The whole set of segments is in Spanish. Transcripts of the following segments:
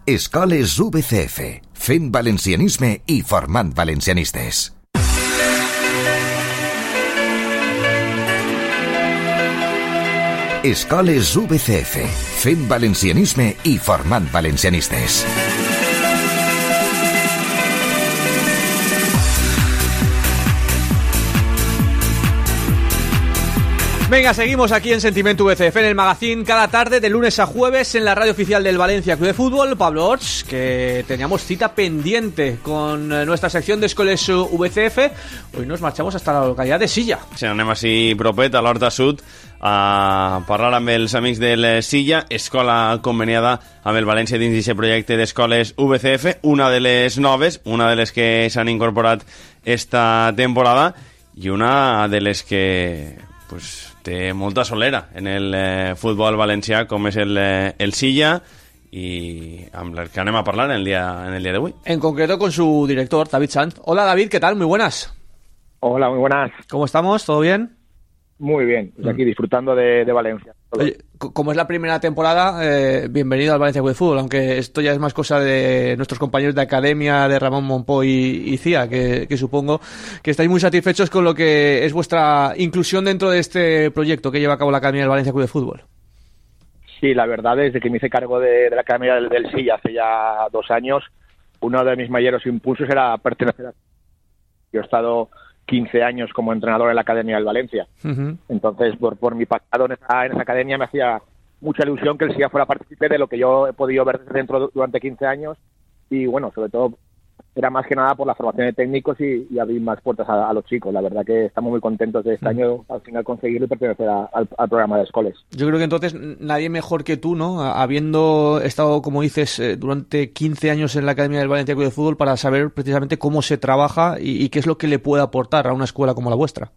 Escoles VCF, fent valencianisme i formant valencianistes. Escoles VCF, fent valencianisme i formant valencianistes. Venga, seguimos aquí en Sentimiento VCF, en el magazine cada tarde de lunes a jueves en la radio oficial del Valencia Club de Fútbol. Pablo Orts, que teníamos cita pendiente con nuestra sección de Escoles VCF. Hoy nos marchamos hasta la localidad de Silla. Sí, anem així propet, a l'Horta Sud, a parlar amb els amics del Silla, escola conveniada amb el València dins d'aquest projecte d'Escoles VCF, una de les noves, una de les que s'han incorporat esta temporada i una de les que pues té molta solera en el futbol valencià, com és el Silla, y amb el que anem a parlar en el día de hoy. En concreto con su director, David Sanz. Hola David, ¿qué tal? Muy buenas. Hola, muy buenas. ¿Cómo estamos? ¿Todo bien? Muy bien, pues aquí disfrutando de Valencia. Oye, como es la primera temporada, bienvenido al Valencia Club de Fútbol, aunque esto ya es más cosa de nuestros compañeros de academia, de Ramón Monpó y Cía, que supongo que estáis muy satisfechos con lo que es vuestra inclusión dentro de este proyecto que lleva a cabo la Academia del Valencia Club de Fútbol. Sí, la verdad, desde que me hice cargo de la Academia del Silla hace ya 2 años, uno de mis mayores impulsos era pertenecer a... Yo he estado 15 años como entrenador en la Academia del Valencia. Uh-huh. Entonces, por mi pasado en esa academia me hacía mucha ilusión que el Silla fuera partícipe de lo que yo he podido ver dentro durante 15 años y, bueno, sobre todo era más que nada por la formación de técnicos y abrir más puertas a los chicos. La verdad que estamos muy contentos de este año al final conseguir pertenecer al programa de Escoles. Yo creo que entonces nadie mejor que tú, ¿no? Habiendo estado, como dices, durante 15 años en la Academia del Valencia Club de Fútbol, para saber precisamente cómo se trabaja y qué es lo que le puede aportar a una escuela como la vuestra.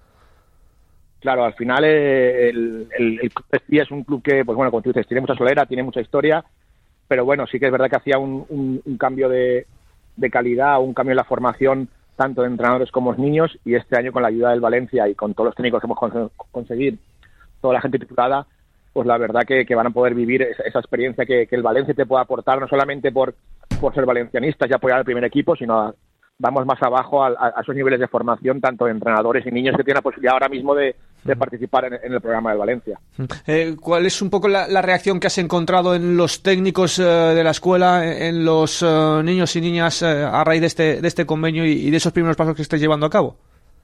Claro, al final el Club de Silla es un club que, pues bueno, como tú dices, tiene mucha solera, tiene mucha historia, pero bueno, sí que es verdad que hacía un cambio de calidad, un cambio en la formación tanto de entrenadores como de niños, y este año con la ayuda del Valencia y con todos los técnicos que hemos conseguido, toda la gente titulada, pues la verdad que van a poder vivir esa experiencia que el Valencia te puede aportar, no solamente por ser valencianistas y apoyar al primer equipo, sino vamos más abajo a esos niveles de formación, tanto de entrenadores y niños que tienen la posibilidad ahora mismo de participar en el programa del Valencia. ¿Cuál es un poco la reacción que has encontrado en los técnicos de la escuela, en los niños y niñas a raíz de este convenio y de esos primeros pasos que estáis llevando a cabo?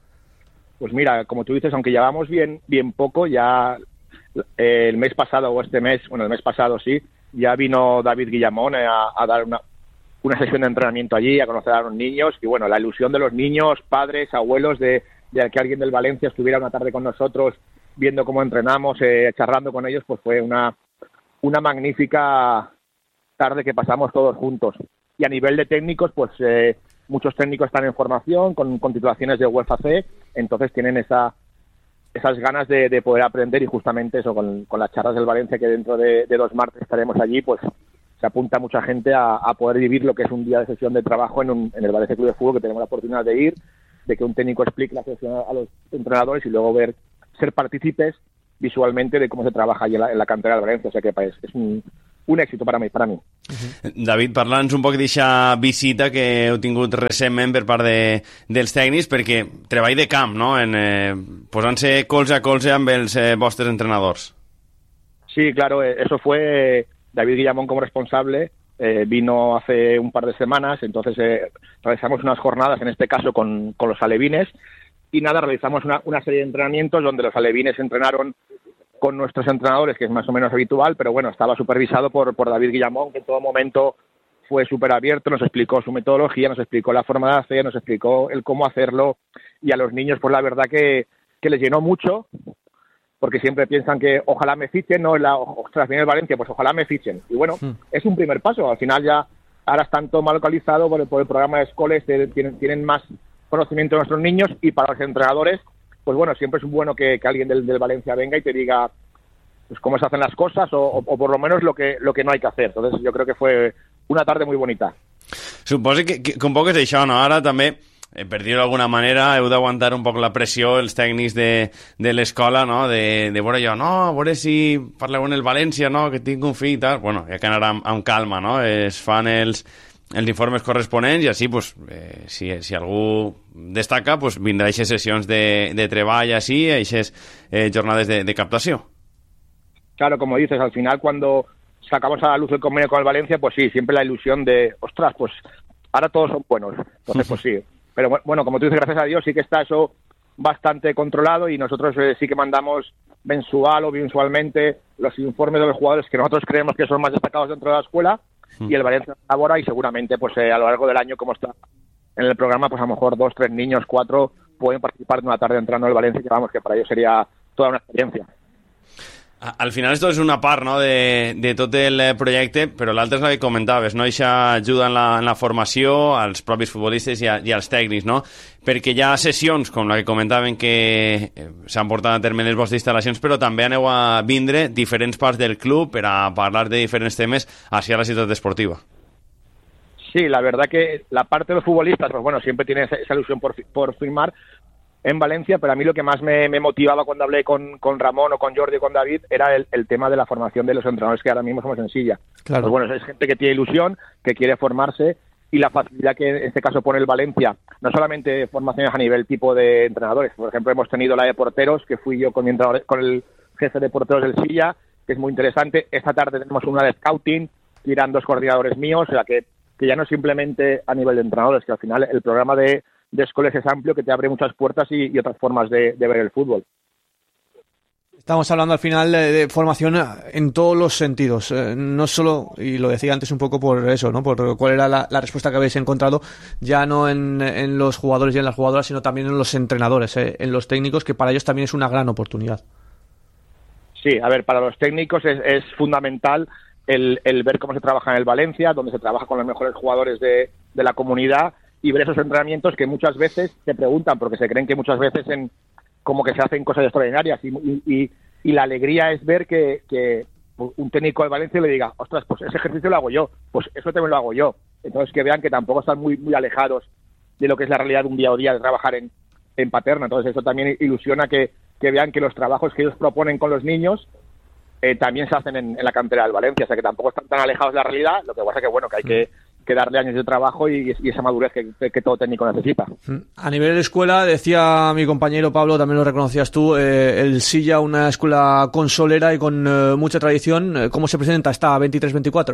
Pues mira, como tú dices, aunque llevamos bien poco, ya el mes pasado o este mes, bueno, el mes pasado sí, ya vino David Guillamón a dar una sesión de entrenamiento allí, a conocer a los niños, y bueno, la ilusión de los niños, padres, abuelos, de que alguien del Valencia estuviera una tarde con nosotros, viendo cómo entrenamos, charlando con ellos, pues fue una magnífica tarde que pasamos todos juntos. Y a nivel de técnicos, pues muchos técnicos están en formación, con titulaciones de UEFA C, entonces tienen esas ganas de poder aprender, y justamente eso, con las charlas del Valencia, que dentro de 2 martes estaremos allí, pues se apunta mucha gente a poder vivir lo que es un día de sesión de trabajo en el Valencia Club de Fútbol, que tenemos la oportunidad de ir, de que un técnico explique la sesión a los entrenadores y luego ser partícipes visualmente de cómo se trabaja allí en la cantera del Valencia. O sea que es un èxit per a mi. David, parla'ns un poc d'aquesta visita que heu tingut recentment per part dels tècnics, perquè treball de camp, no? Posant-se colze a colze amb els vostres entrenadors. Sí, claro, eso fue David Guillamón como responsable. Vino hace un par de semanas, entonces realizamos unas jornadas, en este caso con los alevines, y realizamos una serie de entrenamientos donde los alevines entrenaron con nuestros entrenadores, que es más o menos habitual, pero bueno, estaba supervisado por David Guillamón, que en todo momento fue súper abierto, nos explicó su metodología, nos explicó la forma de hacer, nos explicó el cómo hacerlo, y a los niños, pues la verdad que les llenó mucho, porque siempre piensan que ojalá me fichen, ¿no? Ostras, viene el Valencia, pues ojalá me fichen. Y bueno, es un primer paso. Al final ya ahora están todo mal localizado por el programa de Escoles, tienen más conocimiento de nuestros niños, y para los entrenadores, pues bueno, siempre es bueno que alguien del Valencia venga y te diga pues cómo se hacen las cosas o por lo menos lo que no hay que hacer. Entonces yo creo que fue una tarde muy bonita. Suposo que un poc és això, no? Ara també per dir-ho d'alguna manera, heu d'aguantar un poc la pressió, els tècnics de l'escola, no? De veure jo, no, a veure si parleu en el València, no? Que tinc un fill i tal. Bueno, hi ha que anar amb calma, no? Es fan els informes corresponents i així, pues, si algú destaca, pues, vindrà a aquestes sessions de treball així, a aquestes jornades de captació. Claro, como dices, al final cuando sacamos a la luz el convenio con el Valencia, pues sí, siempre la ilusión de, ostras, pues ahora todos son buenos. Entonces, pues sí. Pero bueno, como tú dices, gracias a Dios sí que está eso bastante controlado y nosotros sí que mandamos mensual o bimensualmente los informes de los jugadores que nosotros creemos que son más destacados dentro de la escuela y el Valencia elabora y seguramente pues a lo largo del año, como está en el programa, pues a lo mejor 2, 3 niños, 4 pueden participar de una tarde entrando en el Valencia, que vamos, que para ellos sería toda una experiencia. Al final esto és una part, no, de tot el projecte, però l'altre és la que comentaves, no? Això ajuda en la formació als propis futbolistes i als tècnics, no? Perquè hi ha sessions, com la que comentaven, que s'han portat a terme les vostres instal·lacions, però també aneu a vindre diferents parts del club per a parlar de diferents temes hacia la ciutat esportiva. Sí, la verdad que la parte de los futbolistas, pues bueno, siempre tiene esa ilusión por firmar en Valencia, pero a mí lo que más me motivaba cuando hablé con Ramón o con Jordi o con David era el tema de la formación de los entrenadores que ahora mismo somos en Silla. Claro. Pues bueno, es gente que tiene ilusión, que quiere formarse y la facilidad que en este caso pone el Valencia, no solamente formaciones a nivel tipo de entrenadores, por ejemplo hemos tenido la de porteros, que fui yo con el jefe de porteros del Silla, que es muy interesante. Esta tarde tenemos una de scouting, que irán 2 coordinadores míos, o sea que ya no simplemente a nivel de entrenadores, que al final el programa de escuelas es amplio, que te abre muchas puertas y otras formas de ver el fútbol. Estamos hablando al final de formación en todos los sentidos, no solo, y lo decía antes un poco por eso, ¿no? Por cuál era la respuesta que habéis encontrado, ya no en los jugadores y en las jugadoras, sino también en los entrenadores, en los técnicos, que para ellos también es una gran oportunidad. Sí, a ver, para los técnicos es fundamental el ver cómo se trabaja en el Valencia, donde se trabaja con los mejores jugadores de la comunidad, y ver esos entrenamientos que muchas veces se preguntan, porque se creen que muchas veces como que se hacen cosas extraordinarias, y la alegría es ver que un técnico de Valencia le diga, ostras, pues ese ejercicio lo hago yo, pues eso también lo hago yo. Entonces que vean que tampoco están muy, muy alejados de lo que es la realidad de un día a día de trabajar en Paterna. Entonces eso también ilusiona que vean que los trabajos que ellos proponen con los niños también se hacen en la cantera del Valencia, o sea que tampoco están tan alejados de la realidad. Lo que pasa que bueno, que hay que darle años de trabajo y esa madurez que todo técnico necesita. A nivel de escuela, decía mi compañero Pablo, también lo reconocías tú, el Silla, una escuela consolera y con mucha tradición. ¿Cómo se presenta esta 23-24?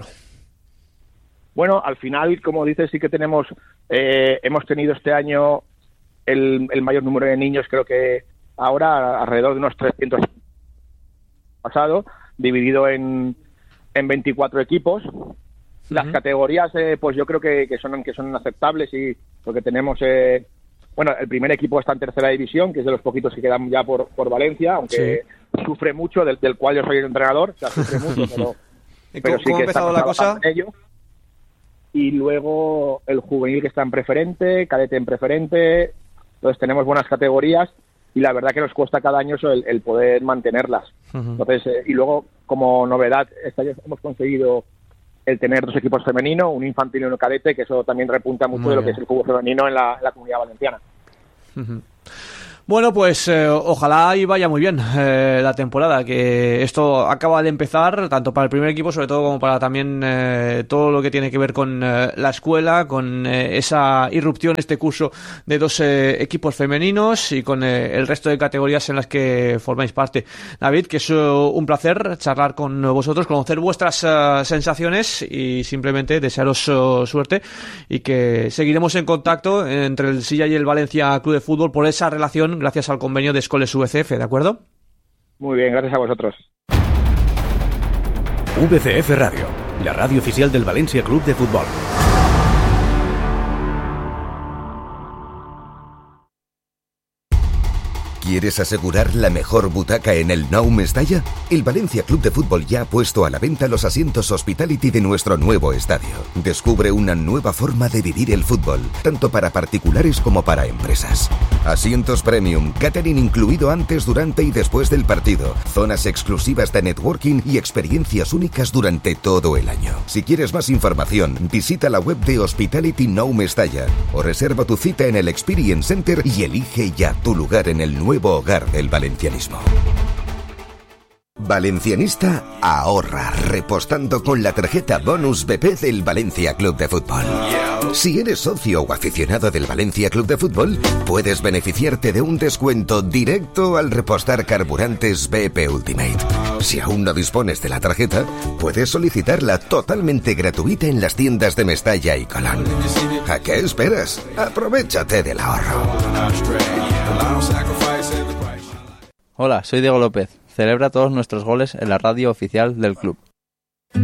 Bueno, al final, como dices, sí que hemos tenido este año el mayor número de niños, creo que ahora alrededor de unos 300 pasado, dividido en 24 equipos. Las categorías, pues yo creo que son aceptables, y porque tenemos, bueno, el primer equipo está en tercera división, que es de los poquitos que quedan ya por Valencia, aunque sufre mucho, del cual yo soy el entrenador, o sea, sufre mucho, pero sí ¿Cómo ha que empezado la cosa? En ello. Y luego el juvenil, que está en preferente, cadete en preferente, entonces tenemos buenas categorías y la verdad que nos cuesta cada año eso, el poder mantenerlas. Entonces, y luego como novedad, este año hemos conseguido el tener 2 equipos femeninos, un infantil y un cadete, que eso también repunta mucho de lo que es el fútbol femenino en la Comunidad Valenciana. Bueno, pues ojalá y vaya muy bien la temporada, que esto acaba de empezar, tanto para el primer equipo, sobre todo, como para también todo lo que tiene que ver con la escuela, con esa irrupción, este curso de 2 equipos femeninos y con el resto de categorías en las que formáis parte. David, que es un placer charlar con vosotros, conocer vuestras sensaciones y simplemente desearos suerte, y que seguiremos en contacto entre el Silla y el Valencia Club de Fútbol por esa relación gracias al convenio de Escoles VCF, ¿de acuerdo? Muy bien, gracias a vosotros. VCF Radio, la radio oficial del Valencia Club de Fútbol. ¿Quieres asegurar la mejor butaca en el Nou Mestalla? El Valencia Club de Fútbol ya ha puesto a la venta los asientos Hospitality de nuestro nuevo estadio. Descubre una nueva forma de vivir el fútbol, tanto para particulares como para empresas. Asientos premium, catering incluido antes, durante y después del partido, zonas exclusivas de networking y experiencias únicas durante todo el año. Si quieres más información, visita la web de Hospitality Nou Mestalla o reserva tu cita en el Experience Center y elige ya tu lugar en el nuevo hogar del valencianismo. Valencianista ahorra repostando con la tarjeta Bonus BP del Valencia Club de Fútbol. Si eres socio o aficionado del Valencia Club de Fútbol, puedes beneficiarte de un descuento directo al repostar carburantes BP Ultimate. Si aún no dispones de la tarjeta, puedes solicitarla totalmente gratuita en las tiendas de Mestalla y Colón. ¿A qué esperas? Aprovéchate del ahorro. Hola, soy Diego López. Celebra todos nuestros goles en la radio oficial del club.